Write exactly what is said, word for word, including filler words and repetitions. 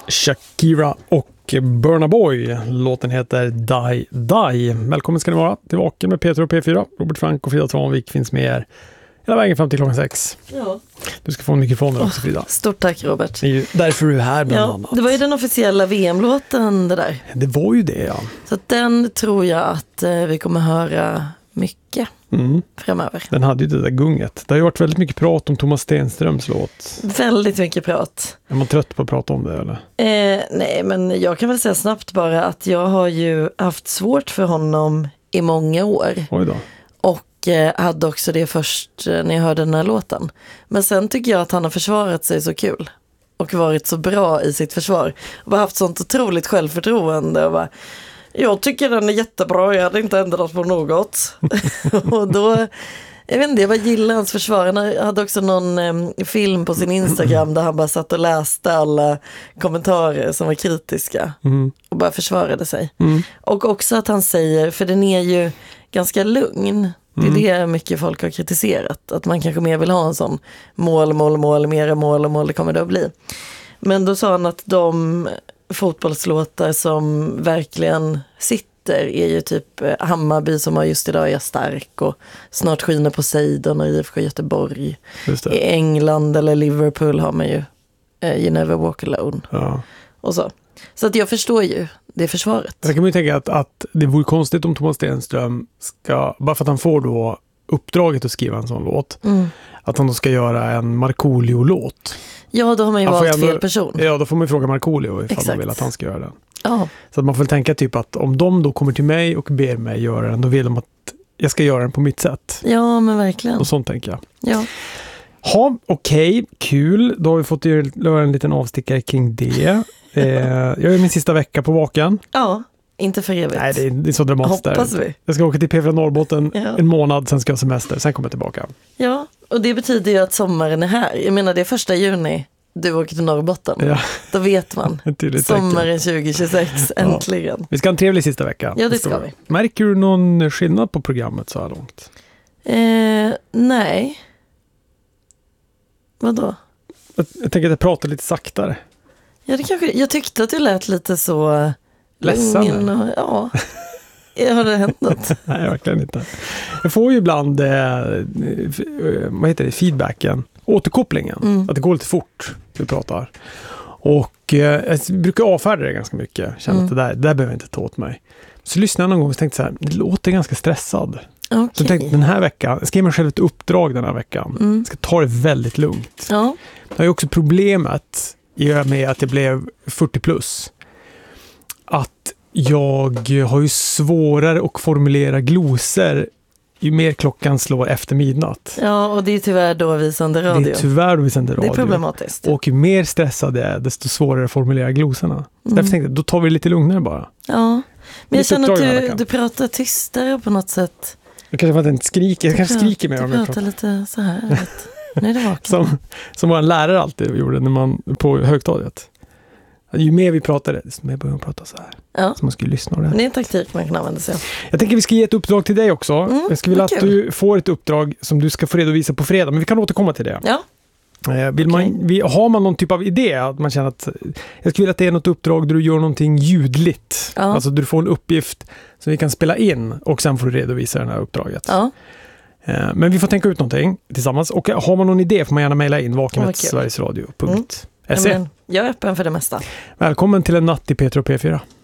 Shakira och Burna Boy. Låten heter Die Die. Välkommen ska ni vara till Vaken med Peter och P fyra. Robert Frank och Frida Tranvik finns med er hela vägen fram till klockan sex. Ja. Du ska få en mikrofon där också, Frida. Stort tack, Robert. Det är ju därför du är här bland ja, annat. Det var ju den officiella V M-låten det där. Det var ju det, ja. Så att den tror jag att eh, vi kommer höra mycket mm. framöver. Den hade ju det där gunget. Det har ju varit väldigt mycket prat om Thomas Stenströms låt. Väldigt mycket prat. Är man trött på att prata om det, eller? Eh, nej, men jag kan väl säga snabbt bara att jag har ju haft svårt för honom i många år. Oj då. Och eh, hade också det först eh, när jag hörde den här låten. Men sen tycker jag att han har försvarat sig så kul. Och varit så bra i sitt försvar. Och bara haft sånt otroligt självförtroende. Och bara, jag tycker den är jättebra, jag hade inte ändrat på något. Och då, jag vet inte, jag bara gillar hans försvar. Han hade också någon eh, film på sin Instagram där han bara satt och läste alla kommentarer som var kritiska. Mm. Och bara försvarade sig. Mm. Och också att han säger, för den är ju ganska lugn. Det är mm. det mycket folk har kritiserat. Att man kanske mer vill ha en sån mål, mål, mål, mera mål och mål, det kommer det att bli. Men då sa han att de fotbollslåtar som verkligen sitter är ju typ Hammarby som har just idag är stark och snart skiner Poseidon och I F K Göteborg. I England eller Liverpool har man ju uh, You Never Walk Alone. Ja. Och så. Så att jag förstår ju det försvaret. Jag kan man ju tänka att, att det vore konstigt om Thomas Stenström ska, bara för att han får då uppdraget att skriva en sån låt, mm. att han då ska göra en Markoolio-låt. Ja, då har man ju valt fel person. Ja, då får man ju fråga Markoolio ifall Exakt. man vill att han ska göra den. Ja. Så att man får tänka typ att om de då kommer till mig och ber mig göra den, då vill de att jag ska göra den på mitt sätt. Ja, men verkligen. Och sånt tänker jag. Ja. Ha, okej, okay, kul. Då har vi fått göra en liten avstickare kring det. eh, jag är min sista vecka på Vaken. Ja, inte för evigt. Nej, det är, det är så dramatiskt. Hoppas där. vi. Jag ska åka till P fyra Norrbotten ja. en månad, sen ska jag ha semester, sen kommer jag tillbaka. Ja, och det betyder ju att sommaren är här. Jag menar, det är första juni du åker till Norrbotten. Ja. Då vet man. Sommaren tjugo tjugosex, äntligen. Ja. Vi ska ha en trevlig sista vecka. Ja, det ska vi. Märker du någon skillnad på programmet så här långt? Eh, nej. Vadå? Jag, jag tänker att jag pratar lite saktare. Ja, det kanske, jag tyckte att du lät lite så ledsen. Och, ja, har det hänt något? Nej, verkligen inte. Jag får ju ibland eh, vad heter det, feedbacken, återkopplingen, mm. att det går lite fort vi pratar. Och eh, jag brukar avfärda det ganska mycket. Känna mm. att det där, det där behöver jag inte ta åt mig. Så lyssnade jag någon gång och tänkte så här, det låter ganska stressad. Okay. Så jag tänkte den här veckan, jag ska ge mig själv ett uppdrag den här veckan. Mm. Jag ska ta det väldigt lugnt. Ja. Det är ju också problemet i och med att jag blev fyrtio plus. Att jag har ju svårare att formulera glosor ju mer klockan slår efter midnatt. Ja, och det är tyvärr då vi sänder radio. Det är tyvärr då vi sänder radio. Det är problematiskt. Och ju mer stressad jag är, desto svårare att formulera glosorna. Mm. Därför tänkte jag, då tar vi lite lugnare bara. Ja, men jag känner att du, du pratar tystare på något sätt. Jag kanske för att jag inte skriker. Jag kanske skriker mer om jag pratar. Du pratar lite så här. Lite. Nu är det vaken. Som, som vår lärare alltid gjorde när man, på högstadiet. Ju mer vi pratade, desto mer började man prata så här. Ja. Så man skulle lyssna på det. Det är en taktik man kan använda sig av. Jag tänker vi ska ge ett uppdrag till dig också. Mm, jag skulle vilja att du får ett uppdrag som du ska få redovisa på fredag. Men vi kan återkomma till det. Ja. Vill man, okay. vi, har man någon typ av idé att man känner att jag skulle vilja att det är något uppdrag där du gör någonting ljudligt. Ja. Alltså du får en uppgift som vi kan spela in och sen får du redovisa det här uppdraget. Ja. Men vi får tänka ut någonting tillsammans. Och har man någon idé får man gärna mejla in vaken snabel-a sverigesradio punkt se. Mm. Jag är öppen för det mesta. Välkommen till en natt i Peter och P fyra.